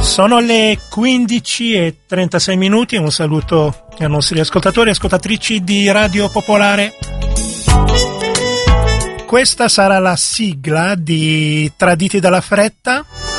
Sono le 15:36, un saluto ai nostri ascoltatori e ascoltatrici di Radio Popolare. Questa sarà la sigla di Traditi dalla Fretta,